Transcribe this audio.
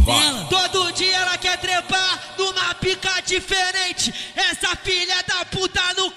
dela. Todo dia ela quer trepar numa pica diferente. Essa filha da puta não